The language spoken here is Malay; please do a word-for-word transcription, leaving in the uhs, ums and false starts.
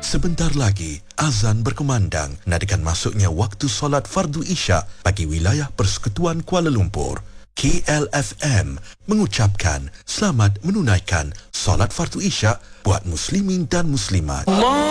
Sebentar lagi, azan berkumandang nadakan masuknya waktu solat fardu isyak bagi wilayah Persekutuan Kuala Lumpur. K L F M mengucapkan selamat menunaikan solat fardu isyak buat muslimin dan muslimat.